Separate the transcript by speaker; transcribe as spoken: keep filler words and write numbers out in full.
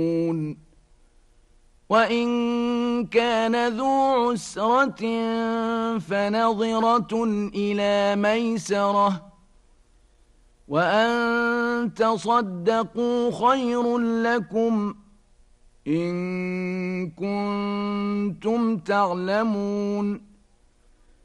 Speaker 1: وإن كان ذو عسرة فنظرة إلى ميسرة وأن تصدقوا خير لكم إن كنتم تعلمون